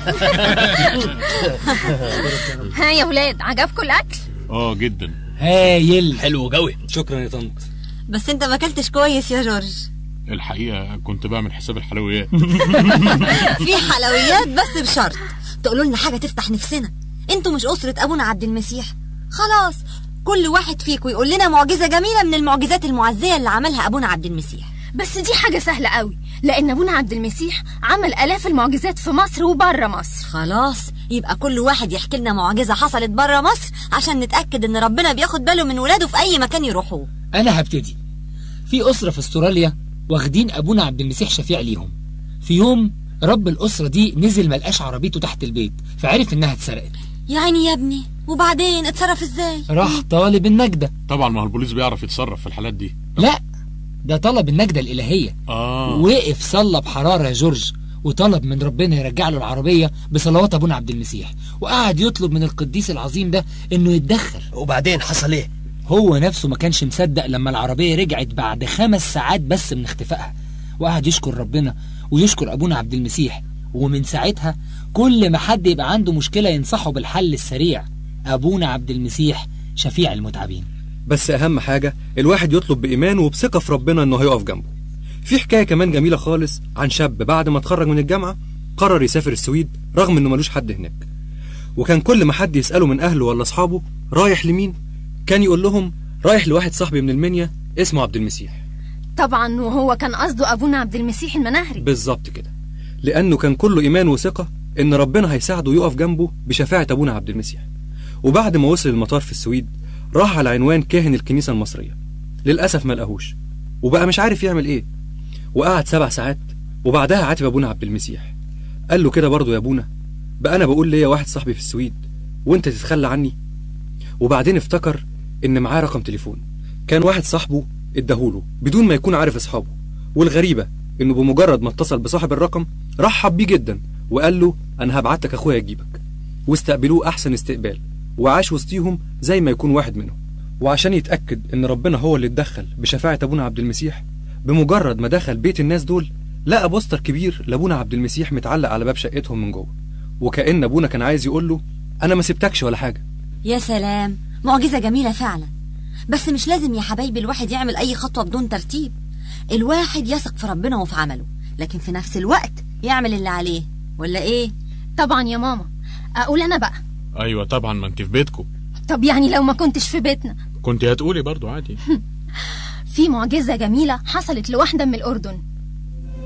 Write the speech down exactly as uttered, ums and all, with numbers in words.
ها يا ولاد، عجبكم الاكل؟ اه جدا. هايل، حلو قوي. شكرا يا طنط. بس انت ما اكلتش كويس يا جورج. الحقيقه كنت بعمل حساب الحلويات. في حلويات بس بشرط تقولوا لنا حاجه تفتح نفسنا. انتوا مش اسره ابونا عبد المسيح. خلاص كل واحد فيكم يقول لنا معجزه جميله من المعجزات المعزيه اللي عملها ابونا عبد المسيح. بس دي حاجه سهله قوي، لان ابونا عبد المسيح عمل الاف المعجزات في مصر وبره مصر. خلاص يبقى كل واحد يحكي لنا معجزه حصلت بره مصر عشان نتاكد ان ربنا بياخد باله من ولاده في اي مكان يروحوه. انا هبتدي. في اسره في استراليا واخدين ابونا عبد المسيح شفيع ليهم. في يوم رب الاسره دي نزل ملقاش عربيته تحت البيت، فعرف انها اتسرقت. يعني يا ابني وبعدين اتصرف ازاي؟ راح طالب النجده. طبعا ما هو البوليس بيعرف يتصرف في الحالات دي. لا، ده طلب النجده الالهيه. اه وقف صلى بحراره يا جورج، وطلب من ربنا يرجع له العربيه بصلوات ابونا عبد المسيح، وقعد يطلب من القديس العظيم ده انه يتدخل. وبعدين حصل ايه؟ هو نفسه ما كانش مصدق لما العربيه رجعت بعد خمس ساعات بس من اختفائها، وقعد يشكر ربنا ويشكر ابونا عبد المسيح. ومن ساعتها كل ما حد يبقى عنده مشكله ينصحه بالحل السريع. ابونا عبد المسيح شفيع المتعبين. بس اهم حاجه الواحد يطلب بايمان وبثقه في ربنا انه هيقف جنبه. في حكايه كمان جميله خالص عن شاب بعد ما اتخرج من الجامعه قرر يسافر السويد رغم انه ملوش حد هناك، وكان كل ما حد يساله من اهله ولا اصحابه رايح لمين كان يقول لهم رايح لواحد صاحبي من المنيا اسمه عبد المسيح. طبعا وهو كان قصده ابونا عبد المسيح المناهري. بالظبط كده، لانه كان كله ايمان وثقه ان ربنا هيساعده يقف جنبه بشفاعه ابونا عبد المسيح. وبعد ما وصل المطار في السويد راح على عنوان كاهن الكنيسه المصريه، للاسف ما لقاهوش وبقى مش عارف يعمل ايه، وقعد سبع ساعات وبعدها عاتب ابونا عبد المسيح. قال له كده برضه يا ابونا، بقى انا بقول ليا واحد صاحبي في السويد وانت تتخلى عني؟ وبعدين افتكر ان معاه رقم تليفون كان واحد صاحبه اداهوله بدون ما يكون عارف اصحابه، والغريبه انه بمجرد ما اتصل بصاحب الرقم رحب بيه جدا وقال له انا هبعت لك اخويا يجيبك، واستقبلوه احسن استقبال وعاش وسطيهم زي ما يكون واحد منهم. وعشان يتاكد ان ربنا هو اللي اتدخل بشفاعه ابونا عبد المسيح، بمجرد ما دخل بيت الناس دول لقى بوستر كبير لابونا عبد المسيح متعلق على باب شقتهم من جوه، وكأن ابونا كان عايز يقول له انا ما سبتكش ولا حاجه. يا سلام، معجزه جميله فعلا. بس مش لازم يا حبايبي الواحد يعمل اي خطوه بدون ترتيب. الواحد يثق في ربنا وفي عمله، لكن في نفس الوقت يعمل اللي عليه، ولا ايه؟ طبعا يا ماما. اقول انا بقى؟ ايوه طبعا، ما انت في بيتكم. طب يعني لو ما كنتش في بيتنا كنت هتقولي برضو عادي. في معجزه جميله حصلت لواحده من الاردن.